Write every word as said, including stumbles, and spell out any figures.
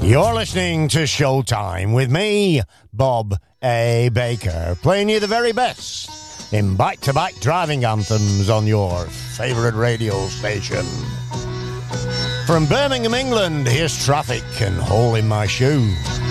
You're listening to Showtime with me, Bob A. Baker, playing you the very best in back-to-back driving anthems on your favourite radio station. From Birmingham, England, here's Traffic and Hole in My Shoe.